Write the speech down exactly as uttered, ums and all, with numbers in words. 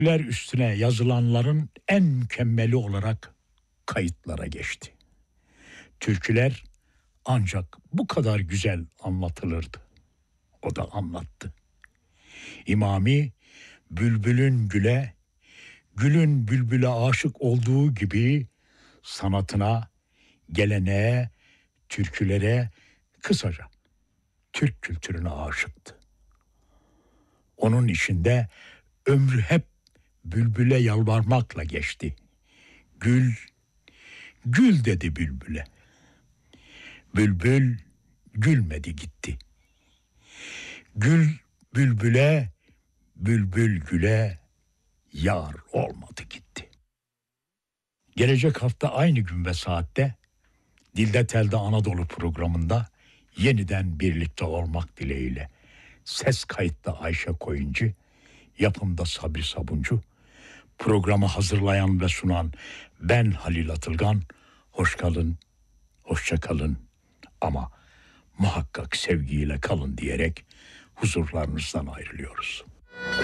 üstüne yazılanların en mükemmeli olarak kayıtlara geçti. Türküler ancak bu kadar güzel anlatılırdı. O da anlattı. İmami, bülbülün güle, gülün bülbüle aşık olduğu gibi sanatına, geleneğe, türkülere, kısaca Türk kültürüne aşıktı. Onun içinde ömrü hep bülbüle yalvarmakla geçti. Gül, gül dedi bülbüle. Bülbül gülmedi gitti. Gül bülbüle, bülbül güle yar olmadı gitti. Gelecek hafta aynı gün ve saatte Dilde Telde Anadolu programında yeniden birlikte olmak dileğiyle. Ses kayıtta Ayşe Koyuncu, yapımda Sabri Sabuncu, programı hazırlayan ve sunan ben Halil Atılgan. Hoş kalın, hoşça kalın ama muhakkak sevgiyle kalın diyerek huzurlarınızdan ayrılıyoruz.